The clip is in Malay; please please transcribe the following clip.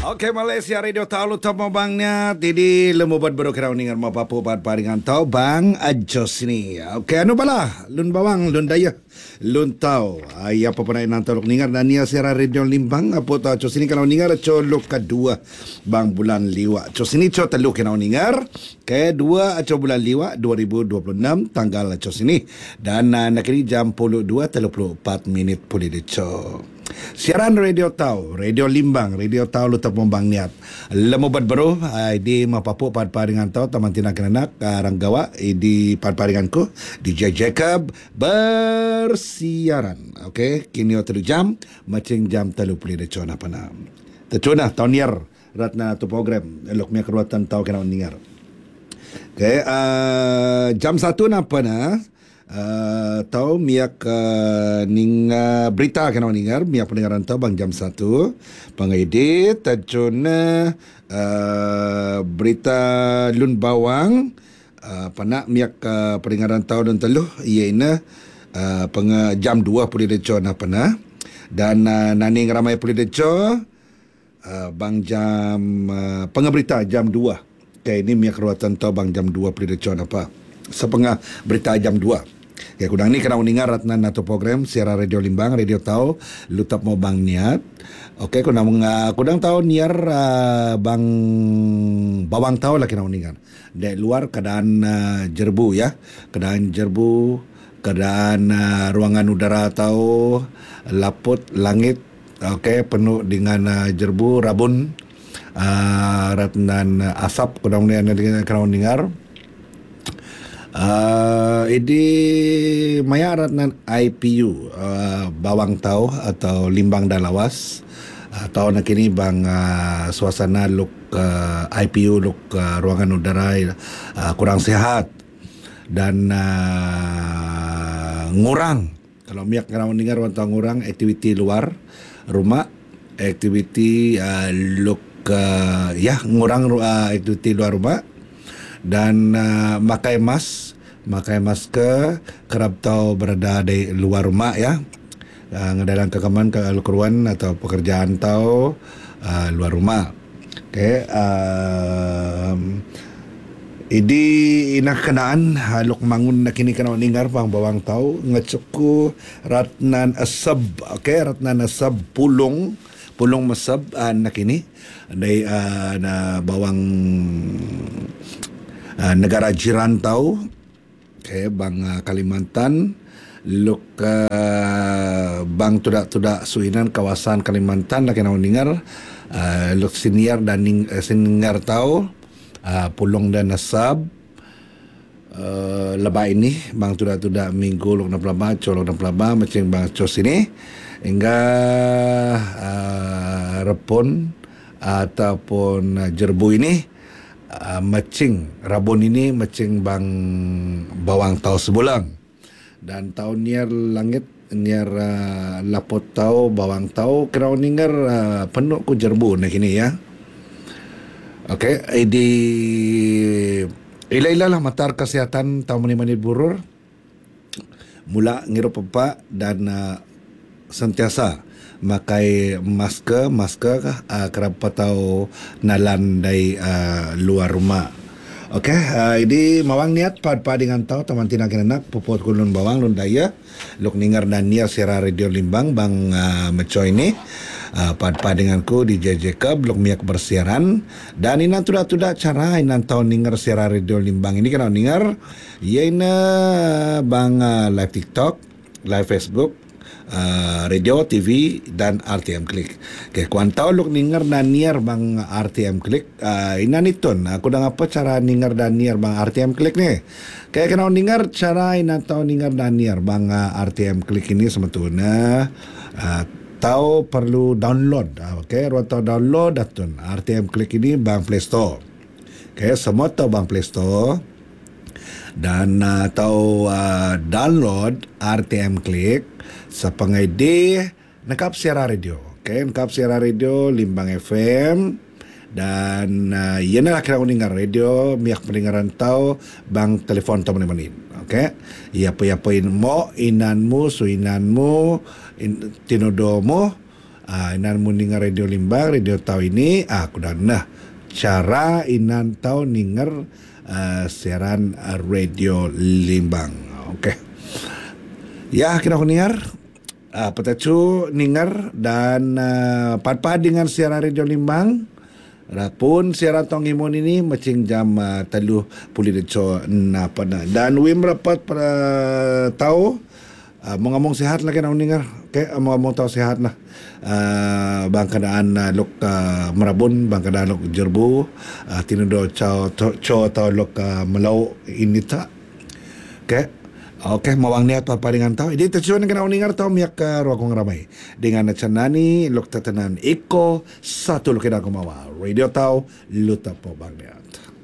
Okey, Malaysia Radio Tahu Tama Bangnya Tidi lemubat berokirau ningan mapapu pad paringan tau bang ajos ni. Okey, anu bala lun bawang lun daya lun tau ay apa pernah nantau luk ningar dan nia siara radio limbang apa tau ajos ni kalau ningar colok kedua bang bulan liwa. Ajos ni co telu kalau ningar kedua aco bulan liwa 2026 tanggal ajos ini dan nak ini jam 02.34 minit pulih deco. Siaran Radio Tau, Radio Limbang, Radio Tau Lutap Mombang Niat. Lemubat baru, di mapapu pad-paringan tau, taman tina kenanak, Ranggawa, di pad-paringanku, DJ Jacob, bersiaran. Okey, kini telu jam, macing jam telu pulih decona pana. Tecona, tahun niar, ratna tu program, elok miak ruatan tau kena ningar. Okey, jam 1 napa na, tahu miak ning berita kena ningar miak pendengaran tahu bang jam 1 pengedit tajuna berita lun bawang panak miak pendengaran tahu dan telu iena jam 2 pulih deco na pana dan naning ramai pulih deco bang jam pengeberita jam 2 kayak ini miak ruatan tahu bang jam 2 pulih deco apa sepengah berita jam 2. Ya kudang ni kena uningar ratnan atau program siara Radio Limbang, Radio Tau, Lutap Mau Bang Niat. Okey, kudang tahu niar bang bawang tau lah kena uningar. Dari luar keadaan jerbu ya, keadaan jerbu, keadaan ruangan udara tahu laput langit. Okey, penuh dengan jerbu, rabun, ratnan asap kudang ni kena uningar. Ini maya ratnan IPU bawang tau atau limbang dan lawas atau nak ini bang suasana luk IPU luk ruangan udara kurang sehat dan ngurang kalau miak kena mendengar wantang ngurang aktiviti luar rumah aktiviti luk ya ngurang aktiviti luar rumah dan makai masker kerap tahu berada di luar rumah ya dalam kekaman keluaran atau pekerjaan tahu luar rumah. Okey, ini inak kenaan haluk mangun nak kini kena ningar bang bawang tahu ngacuku ratnan asab. Okey, ratnan asab pulung mesab nak ini dari bawang negara jiran tahu. Okay, bang Kalimantan luk bang tudak suinan kawasan Kalimantan nak kena dengar luk senior dan senior tahu pulung dan nasab lebah ini bang tudak minggu luk 64 colok 64 macam bang cos ini hingga repon ataupun jerbu ini macing rabon ini macing bang bawang tau sebulang dan tahun niar langit niar lapot tau bawang tau kira ningar penuh ku jerbu nak ini ya. Okey, di ila lah matar kesehatan tau mani burur mula ngirup pepak dan sentiasa makai masker kerap tahu nalan dari luar rumah. Okey, ini mawang niat pad dengan tahu teman tina kenak puput kulun bawang lun daya luk ningar dan niar siara Radio Limbang bang meco ini pad denganku di Jacob luk miak bersiaran dan ina tuda cara ina tahu ningar siara Radio Limbang ini kena ningar ina bang live TikTok, live Facebook, radio, TV dan RTM Klik. Okay, kuan tahu luk ningar dan niar bang RTM Klik. Ina niton. Aku dah apa cara ningar dan niar bang RTM Klik ni? Kayak kena ningar cara ina tahu ningar dan niar bang RTM Klik ini sebetulnya tahu perlu download. Okay, ruang tahu download datun RTM Klik ini bang Play Store. Okay, semua tahu bang Play Store dan tahu download RTM Klik sepangai di nekap siara radio. Okay, nekap siara radio Limbang FM dan iana kira uningar radio miak pendengaran tau bang telefon tau menin. Okay, apa mo inanmu suinanmu tinodomo Inan mo ningar Radio Limbang, Radio Tau ini, aku dah nah cara inan tau ningar siaran Radio Limbang. Okey. Ya, kena aku ningar. Petacu ningar dan pad-pad dengan siaran Radio Limbang. Rapun siaran tong imun ini macing jam 3:30 na pada. Dan wim rapat pada tahu mau ngomong sehat lah kena ningar. Okay, mau ngomong tahu sehat lah. Bang kadaan lok merabun, bang kadaan lok jerbu, tinudo chow tau lok melau ini tak. Okay. Okey, mawang niat apa dengan tahu. Jadi tercuan kena uningar tahu miak ke ruang ramai. Dengan canani lok tatanan Eko satu lok kena kumawa. Radio tahu luta po bang niat.